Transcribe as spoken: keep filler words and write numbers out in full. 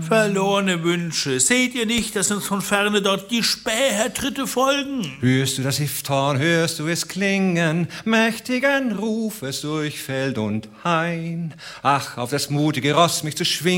Verlorene Wünsche, seht ihr nicht, dass uns von ferne dort die Spähertritte folgen? Hörst du das Hifthorn, hörst du es klingen, mächtigen Rufes durch Feld und Hain? Ach, auf das mutige Ross mich zu schwingen,